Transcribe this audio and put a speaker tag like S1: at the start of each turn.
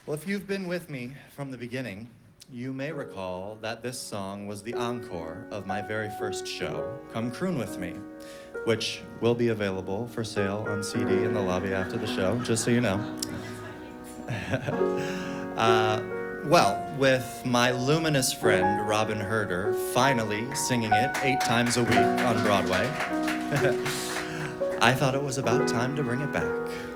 S1: Well, if you've been with me from the beginning, you may recall that this song was the encore of my very first show, Come Croon With Me, which will be available for sale on CD in the lobby after the show, just so you know. Well, with my luminous friend, Robin Herder, finally singing it 8 times a week on Broadway, I thought it was about time to bring it back.